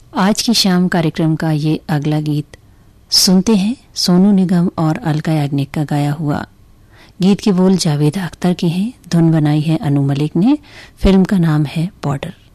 आज की शाम कार्यक्रम का ये अगला गीत सुनते हैं। सोनू निगम और अलका याग्निक का गाया हुआ। गीत के बोल जावेद अख्तर के हैं, धुन बनाई है अनु मलिक ने। फिल्म का नाम है बॉर्डर।